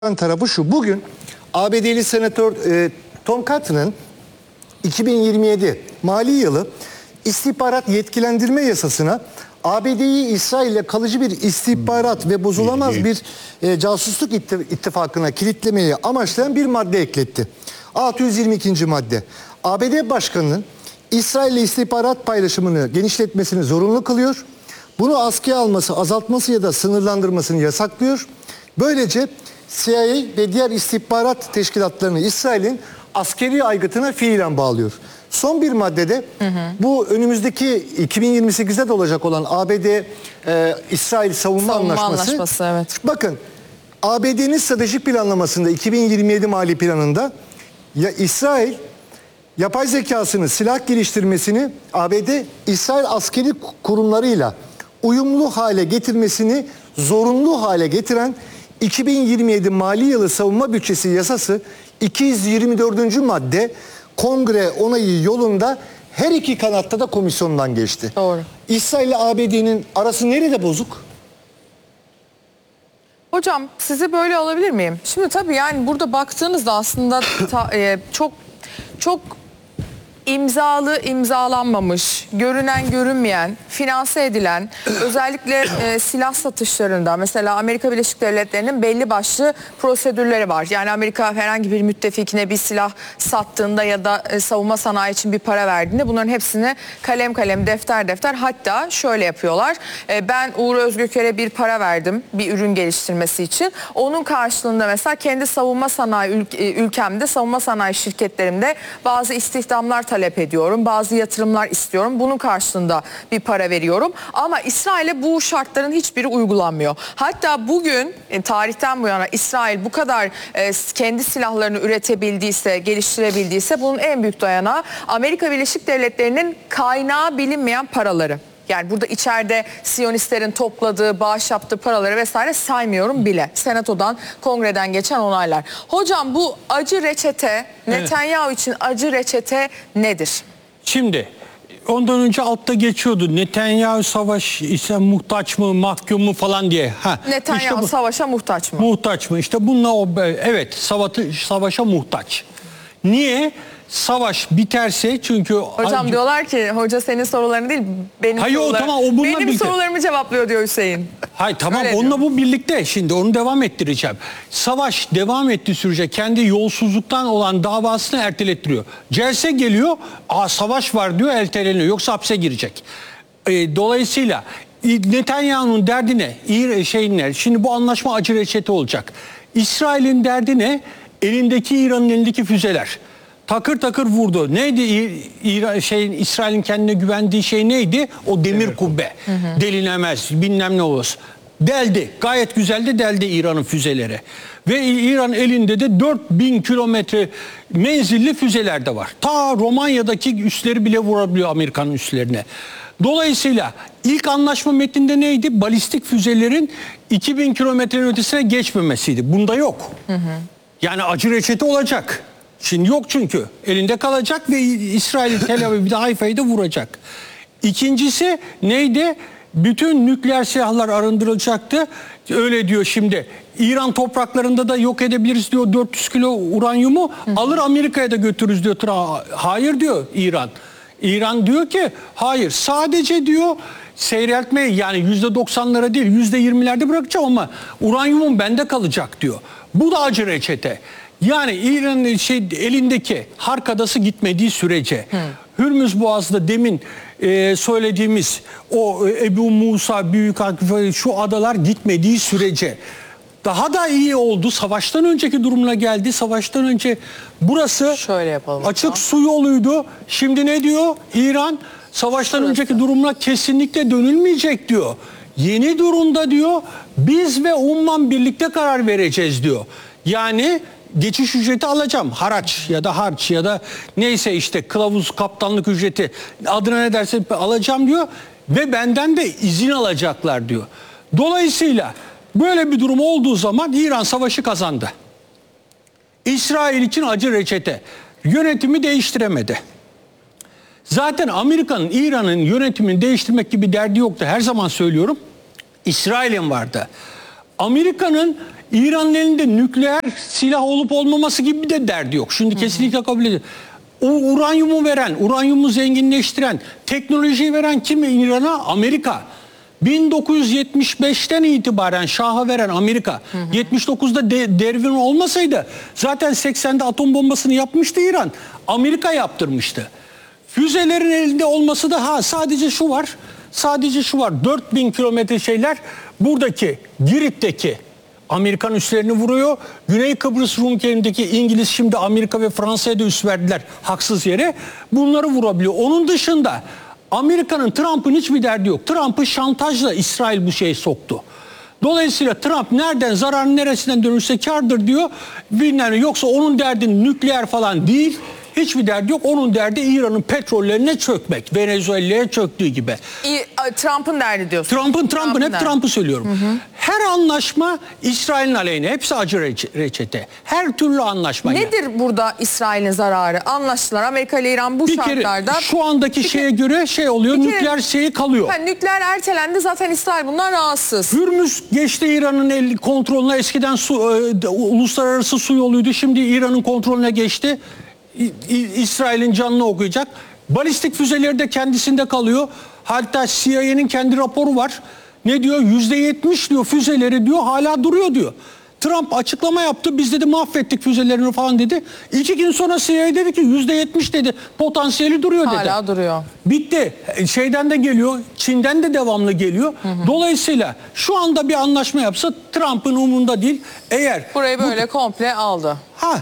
tarafı şu. Bugün ABD'li senatör Tom Cotton'ın 2027 mali yılı istihbarat yetkilendirme yasasına ABD'yi İsrail'le kalıcı bir istihbarat ve bozulamaz bir casusluk ittifakına kilitlemeyi amaçlayan bir madde ekletti. 622. madde. ABD Başkanı'nın İsrail'le istihbarat paylaşımını genişletmesini zorunlu kılıyor. Bunu askıya alması, azaltması ya da sınırlandırmasını yasaklıyor. Böylece CIA ve diğer istihbarat teşkilatlarını İsrail'in askeri aygıtına fiilen bağlıyor. Son bir maddede bu önümüzdeki 2028'de de olacak olan ABD-İsrail savunma anlaşması. Evet. Bakın, ABD'nin stratejik planlamasında 2027 mali planında ya İsrail yapay zekasını, silah geliştirmesini ABD İsrail askeri kurumlarıyla uyumlu hale getirmesini zorunlu hale getiren 2027 mali yılı savunma bütçesi yasası 224. madde kongre onayı yolunda her iki kanatta da komisyondan geçti. Doğru. İsrail ile ABD'nin arası nerede bozuk? Hocam sizi böyle alabilir miyim? Şimdi tabii yani burada baktığınızda aslında çok imzalı, imzalanmamış, görünen, görünmeyen, finanse edilen, özellikle silah satışlarında mesela Amerika Birleşik Devletleri'nin belli başlı prosedürleri var. Yani Amerika herhangi bir müttefikine bir silah sattığında ya da savunma sanayi için bir para verdiğinde bunların hepsini kalem kalem, defter defter, hatta şöyle yapıyorlar. Ben Uğur Özgöker'e bir para verdim bir ürün geliştirmesi için. Onun karşılığında mesela kendi savunma sanayi ülkemde, savunma sanayi şirketlerimde bazı istihdamlar talep ediyorum. Bazı yatırımlar istiyorum. Bunun karşılığında bir para veriyorum. Ama İsrail'e bu şartların hiçbiri uygulanmıyor. Hatta bugün tarihten bu yana İsrail bu kadar kendi silahlarını üretebildiyse, geliştirebildiyse bunun en büyük dayanağı Amerika Birleşik Devletleri'nin kaynağı bilinmeyen paraları. Yani burada içeride Siyonistlerin topladığı, bağış yaptığı paraları vesaire saymıyorum bile. Senatodan, kongreden geçen onaylar. Hocam bu acı reçete, Netanyahu için acı reçete nedir? Şimdi ondan önce altta geçiyordu. Netanyahu savaş ise muhtaç mı, mahkum mu falan diye. Netanyahu işte savaşa muhtaç mı? Muhtaç mı? İşte bununla evet, savaşa muhtaç. Niye? Savaş biterse çünkü... Hocam diyorlar ki hoca senin soruların değil benim benim sorularımı cevaplıyor diyor Hüseyin. Hayır tamam, onunla bu birlikte, şimdi onu devam ettireceğim. Savaş devam ettiği sürece kendi yolsuzluktan olan davasını ertelettiriyor. Celse geliyor, savaş var diyor, erteleniyor, yoksa hapse girecek. Dolayısıyla Netanyahu'nun derdi ne? Şimdi bu anlaşma acı reçete olacak. İsrail'in derdi ne? İran'ın elindeki füzeler. Takır takır vurdu. Neydi İsrail'in kendine güvendiği şey neydi? O demir kubbe. Delinemez, bilmem ne olsun. Deldi. Gayet güzel de deldi İran'ın füzeleri. Ve İran elinde de 4000 kilometre menzilli füzeler de var. Ta Romanya'daki üsleri bile vurabiliyor Amerika'nın üslerine. Dolayısıyla ilk anlaşma metninde neydi? Balistik füzelerin 2000 kilometrenin ötesine geçmemesiydi. Bunda yok. Yani acı reçete olacak. Şimdi yok çünkü. Elinde kalacak ve İsrail, Tel Aviv'de, Hayfa'yı da vuracak. İkincisi neydi? Bütün nükleer silahlar arındırılacaktı. Öyle diyor şimdi. İran topraklarında da yok edebiliriz diyor 400 kilo uranyumu. Alır Amerika'ya da götürürüz diyor. Hayır diyor İran. İran diyor ki hayır, sadece diyor seyreltme, yani %90'lara değil %20'lerde bırakacağım ama uranyumum bende kalacak diyor. Bu da acı reçete. Yani İran'ın elindeki Hark Adası gitmediği sürece, Hürmüz Boğazı'da demin söylediğimiz o Ebu Musa, Büyük Akif, şu adalar gitmediği sürece daha da iyi oldu. Savaştan önceki durumuna geldi. Savaştan önce burası açık su yoluydu. Şimdi ne diyor İran? Savaştan önceki durumuna kesinlikle dönülmeyecek diyor. Yeni durumda diyor biz ve umman birlikte karar vereceğiz diyor. Yani geçiş ücreti alacağım. Haraç ya da harç ya da neyse işte kılavuz kaptanlık ücreti, adına ne derse alacağım diyor. Ve benden de izin alacaklar diyor. Dolayısıyla böyle bir durum olduğu zaman İran savaşı kazandı. İsrail için acı reçete. Yönetimi değiştiremedi. Zaten Amerika'nın İran'ın yönetimini değiştirmek gibi derdi yoktu. Her zaman söylüyorum. İsrail'in vardı. Amerika'nın İran'ın elinde nükleer silah olup olmaması gibi bir de derdi yok. Şimdi kesinlikle kabul ediyorum. O uranyumu veren, uranyumu zenginleştiren, teknolojiyi veren kim İran'a? Amerika. 1975'ten itibaren Şah'a veren Amerika. 79'da devrim olmasaydı zaten 80'de atom bombasını yapmıştı İran. Amerika yaptırmıştı. Füzelerin elinde olması da sadece şu var. Sadece şu var. 4000 kilometre şeyler buradaki Girit'teki Amerikan üslerini vuruyor. Güney Kıbrıs Rum kerindeki İngiliz şimdi Amerika ve Fransa'ya da üs verdiler haksız yere. Bunları vurabiliyor. Onun dışında Amerika'nın, Trump'ın hiçbir derdi yok. Trump'ı şantajla İsrail bu şeye soktu. Dolayısıyla Trump nereden zarar neresinden dönürse kârdır diyor. Bilmem, yoksa onun derdi nükleer falan değil. Hiçbir derdi yok. Onun derdi İran'ın petrollerine çökmek. Venezuela'ya çöktüğü gibi. Trump'ın derdi diyorsun. Trump'ın hep derdi. Trump'ı söylüyorum. Her anlaşma İsrail'in aleyhine. Hepsi acı reçete. Her türlü anlaşma. Nedir burada İsrail'in zararı? Anlaştılar. Amerika ile İran bu Bir kere şartlarda. şu andaki şeye göre şey oluyor. bir kere- Nükleer şeyi kalıyor. Nükleer ertelendi. Zaten İsrail bundan rahatsız. Hürmüz geçti İran'ın kontrolüne. Eskiden uluslararası su yoluydu. Şimdi İran'ın kontrolüne geçti. İsrail'in canını okuyacak. Balistik füzeleri de kendisinde kalıyor. Hatta CIA'nın kendi raporu var. Ne diyor? %70 diyor füzeleri diyor hala duruyor diyor. Trump açıklama yaptı. Biz dedi mahvettik füzelerini falan dedi. 2 gün sonra CIA dedi ki %70 dedi. Potansiyeli duruyor dedi. Hala duruyor. Bitti. Şeyden de geliyor. Çin'den de devamlı geliyor. Dolayısıyla şu anda bir anlaşma yapsa Trump'ın umurunda değil. Eğer Burayı böyle komple aldı.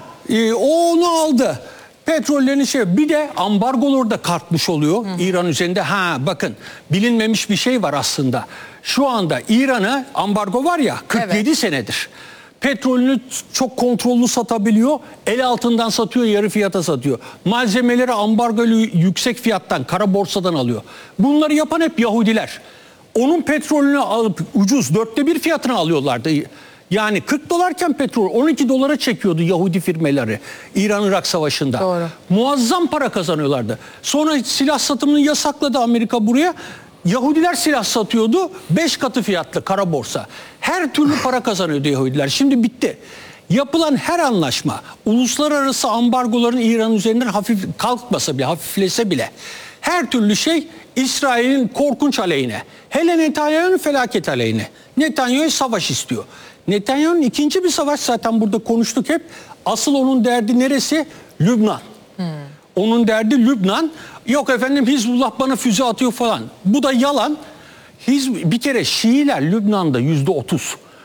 o onu aldı. Petrollerini bir de ambargoları da kalkmış oluyor İran üzerinde. Bakın bilinmemiş bir şey var aslında. Şu anda İran'a ambargo var ya 47 senedir. Petrolünü çok kontrollü satabiliyor. El altından satıyor, yarı fiyata satıyor. Malzemeleri ambargolu yüksek fiyattan, kara borsadan alıyor. Bunları yapan hep Yahudiler. Onun petrolünü alıp ucuz 1/4 fiyatına alıyorlardı. Yani 40 dolarken petrol 12 dolara çekiyordu Yahudi firmaları İran-Irak savaşında. Doğru. Muazzam para kazanıyorlardı. Sonra silah satımını yasakladı Amerika buraya. Yahudiler silah satıyordu 5 katı fiyatlı kara borsa. Her türlü para kazanıyordu Yahudiler. Şimdi bitti. Yapılan her anlaşma uluslararası ambargoların İran üzerinden hafif kalkmasa bile, hafiflese bile her türlü şey İsrail'in korkunç aleyhine. Hele Netanyahu'nun felaket aleyhine. Netanyahu savaş istiyor. Netanyahu'nun ikinci bir savaş zaten burada konuştuk hep. Asıl onun derdi neresi? Lübnan. Onun derdi Lübnan. Yok efendim Hizbullah bana füze atıyor falan. Bu da yalan. Bir kere Şiiler Lübnan'da %30.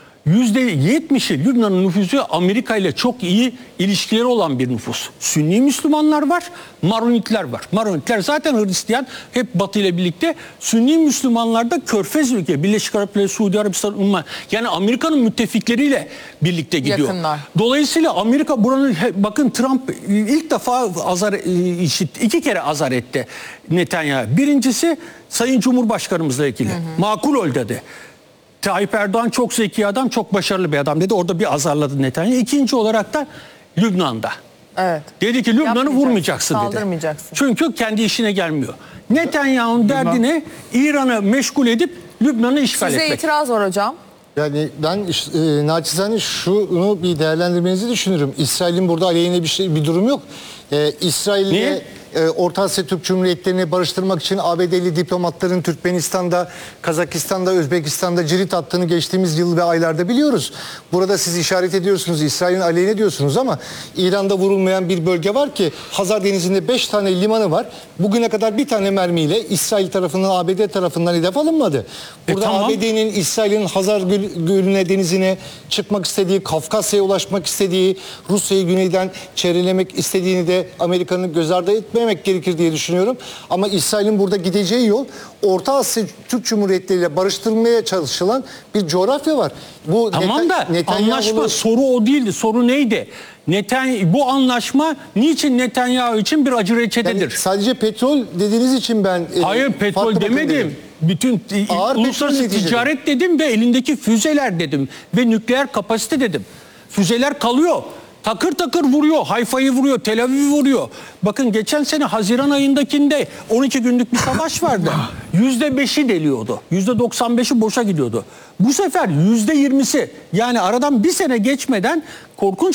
%70'i Lübnan'ın nüfusu Amerika ile çok iyi ilişkileri olan bir nüfus. Sünni Müslümanlar var, Maronitler var. Maronitler zaten Hristiyan, hep Batı ile birlikte. Sünni Müslümanlar da Körfez ülke, Birleşik Arap Emirlikleri, Suudi Arabistan, yani Amerika'nın müttefikleriyle birlikte gidiyor. Yakınlar. Dolayısıyla Amerika buranın, bakın Trump ilk defa iki kere azar etti Netanyahu. Birincisi Sayın Cumhurbaşkanımızla ilgili. Makul ol dedi. Tayyip Erdoğan çok zeki adam, çok başarılı bir adam dedi. Orada bir azarladı Netanyahu. İkinci olarak da Lübnan'da. Evet. Dedi ki Lübnan'ı vurmayacaksın dedi. Saldırmayacaksın. Çünkü kendi işine gelmiyor. Netanyahu'nun derdini İran'ı meşgul edip Lübnan'ı işgal Size etmek. itiraz var hocam. Yani ben naçizane şunu bir değerlendirmenizi düşünürüm. İsrail'in burada aleyhine bir durum yok. İsrail'le Niye? Orta Asya Türk Cumhuriyetlerini barıştırmak için ABD'li diplomatların Türkmenistan'da, Kazakistan'da, Özbekistan'da cirit attığını geçtiğimiz yıl ve aylarda biliyoruz. Burada siz işaret ediyorsunuz, İsrail'in aleyhine diyorsunuz ama İran'da vurulmayan bir bölge var ki Hazar Denizi'nde 5 tane limanı var. Bugüne kadar bir tane mermiyle İsrail tarafından, ABD tarafından hedef alınmadı. Burada tamam. ABD'nin İsrail'in Hazar Gölü'ne, denizine çıkmak istediği, Kafkasya'ya ulaşmak istediği, Rusya'yı güneyden çevrelemek istediğini de Amerika'nın göz ardı etmemek gerekir diye düşünüyorum. Ama İsrail'in burada gideceği yol Orta Asya Türk Cumhuriyetleriyle barıştırılmaya çalışılan bir coğrafya var. Bu Tamam da anlaşma soru o değildi. Soru neydi? Bu anlaşma niçin Netanyahu için bir acı reçetedir? Yani sadece petrol dediğiniz için ben Hayır petrol farklı demedim. bakıyorum. Bütün Ağır uluslararası petrol ticaret dedim ve elindeki füzeler dedim ve nükleer kapasite dedim. Füzeler kalıyor. Takır takır vuruyor. Hayfa'yı vuruyor. Tel Aviv'i vuruyor. Bakın geçen sene Haziran ayındakinde 12 günlük bir savaş vardı. %5'i deliyordu. %95'i boşa gidiyordu. Bu sefer %20'si, yani aradan bir sene geçmeden korkunç